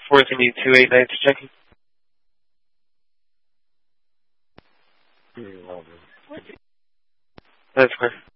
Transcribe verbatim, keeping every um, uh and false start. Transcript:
four three two eight nine to checking. That's clear.